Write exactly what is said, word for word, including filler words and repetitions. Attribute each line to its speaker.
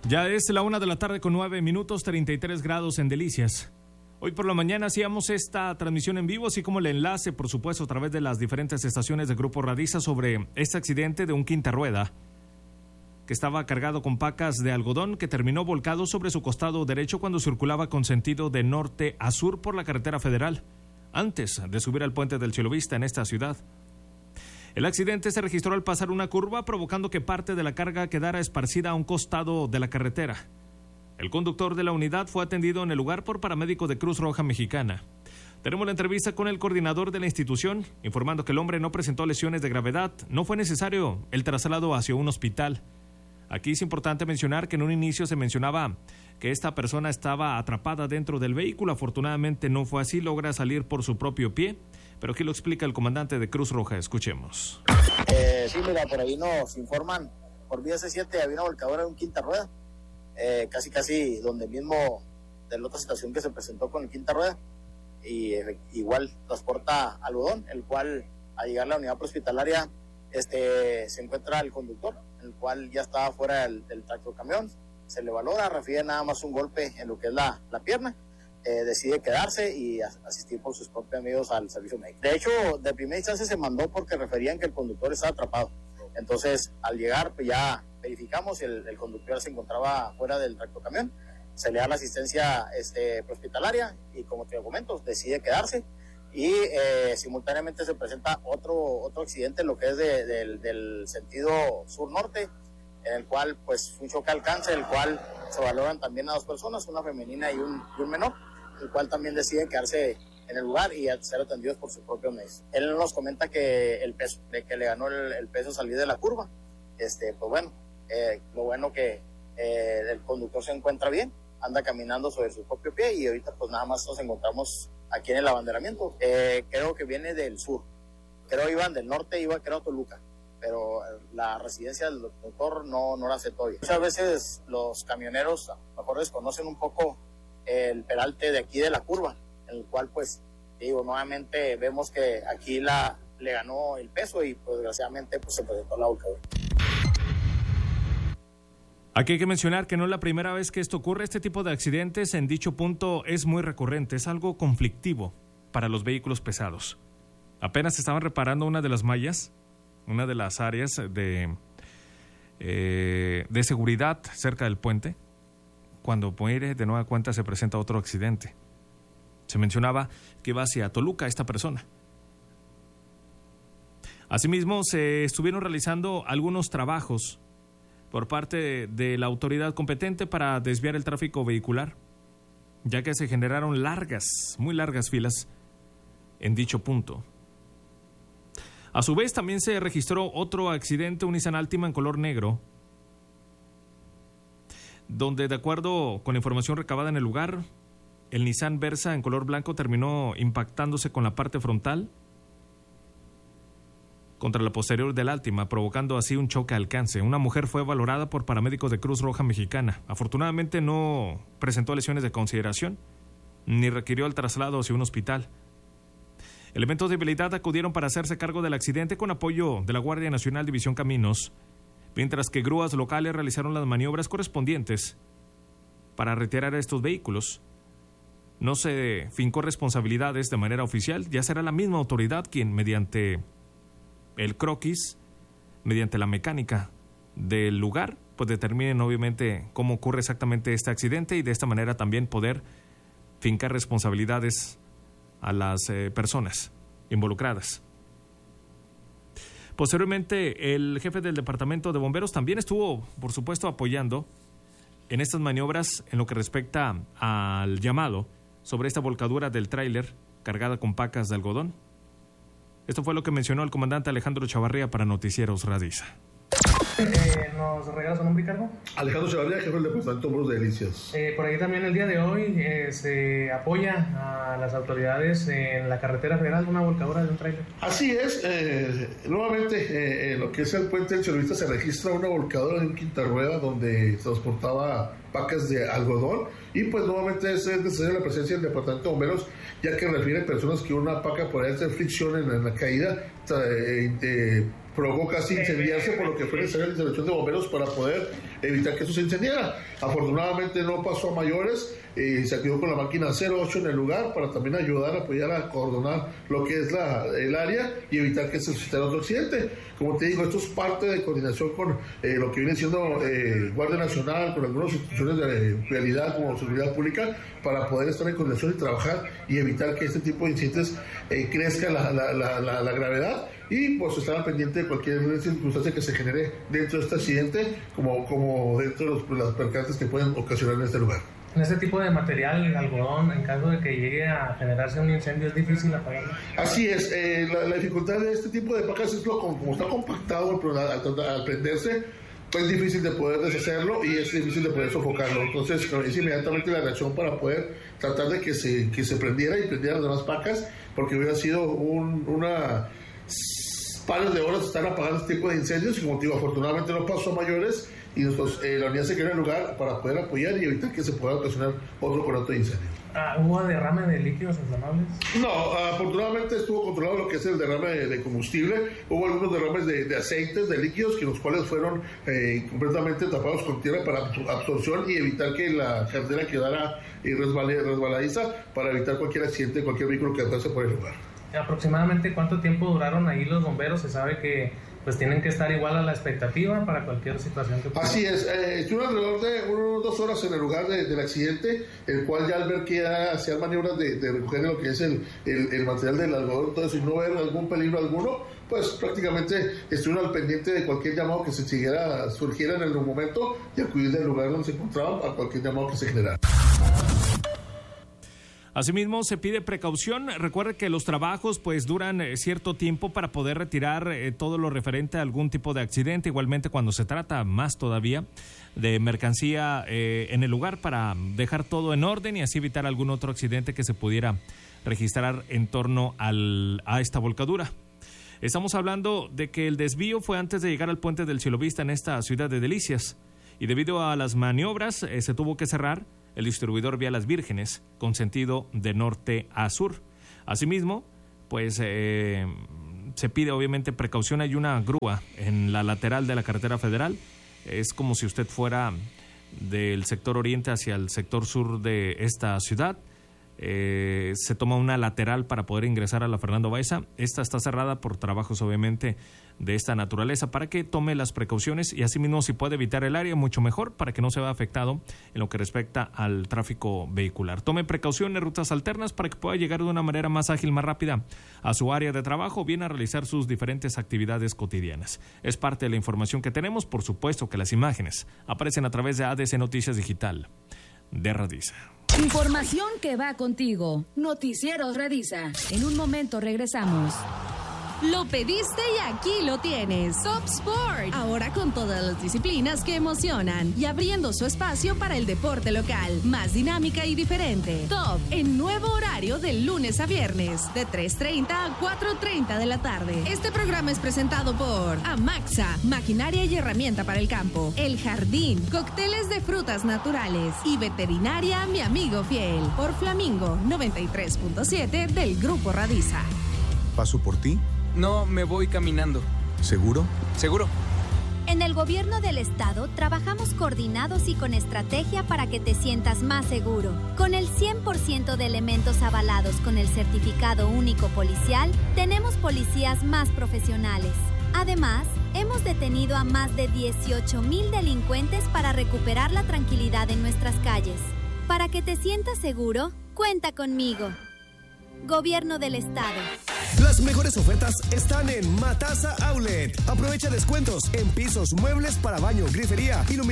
Speaker 1: Ya es la una de la tarde con nueve minutos, treinta y tres grados en Delicias. Hoy por la mañana hacíamos esta transmisión en vivo, así como el enlace, por supuesto, a través de las diferentes estaciones de Grupo Radiza sobre este accidente de un quinta rueda que estaba cargado con pacas de algodón que terminó volcado sobre su costado derecho cuando circulaba con sentido de norte a sur por la carretera federal, antes de subir al puente del Chielovista en esta ciudad. El accidente se registró al pasar una curva, provocando que parte de la carga quedara esparcida a un costado de la carretera. El conductor de la unidad fue atendido en el lugar por paramédicos de Cruz Roja Mexicana. Tenemos la entrevista con el coordinador de la institución, informando que el hombre no presentó lesiones de gravedad. No fue necesario el traslado hacia un hospital. Aquí es importante mencionar que en un inicio se mencionaba que esta persona estaba atrapada dentro del vehículo. Afortunadamente no fue así, logra salir por su propio pie. Pero aquí lo explica el comandante de Cruz Roja. Escuchemos.
Speaker 2: Eh, sí, mira, por ahí nos informan, por vía C siete había una volcadora de un quinta rueda, eh, casi casi donde mismo de la otra situación que se presentó con el quinta rueda, y eh, igual transporta algodón, el cual al llegar a la unidad prehospitalaria este, se encuentra el conductor, el cual ya estaba fuera del, del tractocamión, se le valora, refiere nada más un golpe en lo que es la, la pierna. Eh, decide quedarse y as- asistir por sus propios medios al servicio médico. De hecho, de primera instancia se mandó porque referían que el conductor estaba atrapado. Entonces, al llegar, pues ya verificamos, el, el conductor se encontraba fuera del tractocamión, se le da la asistencia este, hospitalaria y, como te comento, decide quedarse y eh, simultáneamente se presenta otro, otro accidente, lo que es de, de, del sentido sur-norte, en el cual pues un choque al alcance, el cual se valoran también a dos personas, una femenina y un, y un menor, el cual también deciden quedarse en el lugar y ser atendidos por sus propios medios. Él nos comenta que el peso, de que le ganó el, el peso salir de la curva, este, pues bueno, eh, lo bueno que eh, el conductor se encuentra bien, anda caminando sobre su propio pie y ahorita pues nada más nos encontramos aquí en el abanderamiento. Eh, creo que viene del sur, creo iban del norte, iba creo a Toluca, pero la residencia del doctor no, no la sé todavía. Muchas veces los camioneros a lo mejor desconocen un poco el peralte de aquí de la curva, en el cual pues digo, nuevamente vemos que aquí la, le ganó el peso y pues desgraciadamente pues se presentó la volcadura.
Speaker 1: Aquí hay que mencionar que no es la primera vez que esto ocurre. Este tipo de accidentes en dicho punto es muy recurrente, es algo conflictivo para los vehículos pesados. Apenas estaban reparando una de las mallas, una de las áreas de, eh, de seguridad cerca del puente, cuando muere de nueva cuenta se presenta otro accidente. Se mencionaba que iba hacia Toluca esta persona. Asimismo, se estuvieron realizando algunos trabajos por parte de la autoridad competente para desviar el tráfico vehicular, ya que se generaron largas, muy largas filas en dicho punto. A su vez, también se registró otro accidente, un Nissan Altima en color negro, donde, de acuerdo con la información recabada en el lugar, el Nissan Versa en color blanco terminó impactándose con la parte frontal contra la posterior del Altima, provocando así un choque a alcance. Una mujer fue valorada por paramédicos de Cruz Roja Mexicana. Afortunadamente no presentó lesiones de consideración, ni requirió el traslado hacia un hospital. Elementos de habilidad acudieron para hacerse cargo del accidente con apoyo de la Guardia Nacional División Caminos, mientras que grúas locales realizaron las maniobras correspondientes para retirar a estos vehículos. No se fincó responsabilidades de manera oficial, ya será la misma autoridad quien, mediante el croquis, mediante la mecánica del lugar, pues determinen obviamente cómo ocurre exactamente este accidente y de esta manera también poder fincar responsabilidades a las eh, personas involucradas. Posteriormente, el jefe del departamento de bomberos también estuvo, por supuesto, apoyando en estas maniobras en lo que respecta al llamado sobre esta volcadura del tráiler cargada con pacas de algodón. Esto fue lo que mencionó el comandante Alejandro Chavarría para Noticieros Radiza.
Speaker 3: Eh, ¿Nos regalas su nombre y cargo?
Speaker 4: Alejandro Chavarría, jefe del departamento de Bomberos de Delicias.
Speaker 3: Eh, por ahí también el día de hoy eh, se apoya a las autoridades en la carretera federal de una volcadura de un tráiler.
Speaker 4: Así es, eh, nuevamente eh, en lo que es el puente del Chielovista se registra una volcadura de un quinta rueda donde transportaba pacas de algodón y pues nuevamente es necesaria la presencia del departamento de bomberos, ya que refieren personas que una paca podría hacer fricción en, en la caída, eh, eh, provocó casi incendiarse, por lo que fue necesaria la intervención de bomberos para poder evitar que eso se incendiara. Afortunadamente no pasó a mayores, eh, se quedó con la máquina cero ocho en el lugar para también ayudar, apoyar a coordinar lo que es la, el área y evitar que se suscitara otro accidente. Como te digo, esto es parte de coordinación con eh, lo que viene siendo eh, Guardia Nacional, con algunas instituciones de vialidad como Seguridad Pública, para poder estar en coordinación y trabajar y evitar que este tipo de incidentes eh, crezca la, la, la, la, la gravedad, y pues estar al pendiente de cualquier circunstancia que se genere dentro de este accidente, como, como dentro de los, las percances que pueden ocasionar en este lugar.
Speaker 3: En este tipo de material, el algodón, en caso de que llegue a generarse un incendio, ¿es difícil apagarlo?
Speaker 4: Así es, eh, la, la dificultad de este tipo de pacas es lo, como, como está compactado, pero al, al, al prenderse, pues es difícil de poder deshacerlo y es difícil de poder sofocarlo. Entonces es inmediatamente la reacción para poder tratar de que se, que se prendiera y prendiera las demás pacas, porque hubiera sido un, una pares de horas estar apagando este tipo de incendios, y como te digo, afortunadamente no pasó a mayores, y nosotros, eh, la unidad se quedó en el lugar para poder apoyar y evitar que se pueda ocasionar otro conato de incendio.
Speaker 3: Ah, ¿hubo derrame de líquidos inflamables?
Speaker 4: No, afortunadamente estuvo controlado lo que es el derrame de, de combustible. Hubo algunos derrames de, de aceites, de líquidos, que los cuales fueron eh, completamente tapados con tierra para absorción y evitar que la carretera quedara eh, resbaladiza, para evitar cualquier accidente, cualquier vehículo que pase por el lugar.
Speaker 3: ¿Aproximadamente cuánto tiempo duraron ahí los bomberos? Se sabe que pues tienen que estar igual a la expectativa para cualquier situación que pueda.
Speaker 4: Así es, eh, estuvieron alrededor de unas dos horas en el lugar de, del accidente, el cual ya al ver que ya hacían maniobras de, de recoger lo que es el, el, el material del algodón, todo eso, y no ver algún peligro alguno, pues prácticamente estuvieron al pendiente de cualquier llamado que se siguiera, surgiera en el momento, y acudir del lugar donde se encontraban a cualquier llamado que se generara.
Speaker 1: Asimismo, se pide precaución. Recuerde que los trabajos pues duran eh, cierto tiempo para poder retirar eh, todo lo referente a algún tipo de accidente. Igualmente, cuando se trata más todavía de mercancía eh, en el lugar, para dejar todo en orden y así evitar algún otro accidente que se pudiera registrar en torno al, a esta volcadura. Estamos hablando de que el desvío fue antes de llegar al puente del Cielovista en esta ciudad de Delicias, y debido a las maniobras eh, se tuvo que cerrar el distribuidor vía Las Vírgenes con sentido de norte a sur. Asimismo, pues eh, se pide obviamente precaución. Hay una grúa en la lateral de la carretera federal. Es como si usted fuera del sector oriente hacia el sector sur de esta ciudad. Eh, se toma una lateral para poder ingresar a la Fernando Baeza. Esta está cerrada por trabajos obviamente de esta naturaleza, para que tome las precauciones, y asimismo, si puede evitar el área, mucho mejor, para que no se vea afectado en lo que respecta al tráfico vehicular. Tome precauciones, rutas alternas, para que pueda llegar de una manera más ágil, más rápida a su área de trabajo, bien a realizar sus diferentes actividades cotidianas. Es parte de la información que tenemos. Por supuesto que las imágenes aparecen a través de A D C Noticias Digital de Radisa.
Speaker 5: Información que va contigo. Noticieros Radisa. En un momento regresamos.
Speaker 6: Lo pediste y aquí lo tienes. Top Sport. Ahora con todas las disciplinas que emocionan y abriendo su espacio para el deporte local. Más dinámica y diferente. Top en nuevo horario de lunes a viernes. De tres treinta a cuatro treinta de la tarde. Este programa es presentado por Amaxa. Maquinaria y herramienta para el campo. El Jardín. Cócteles de frutas naturales. Y Veterinaria Mi Amigo Fiel. Por Flamingo noventa y tres punto siete del Grupo Radisa.
Speaker 7: ¿Paso por ti?
Speaker 8: No, me voy caminando.
Speaker 7: ¿Seguro?
Speaker 8: Seguro.
Speaker 9: En el gobierno del estado trabajamos coordinados y con estrategia para que te sientas más seguro. Con el cien por ciento de elementos avalados con el certificado único policial, tenemos policías más profesionales. Además, hemos detenido a más de dieciocho mil delincuentes para recuperar la tranquilidad en nuestras calles. Para que te sientas seguro, cuenta conmigo. Gobierno del estado.
Speaker 10: Las mejores ofertas están en Matasa Outlet. Aprovecha descuentos en pisos, muebles para baño, grifería, iluminación.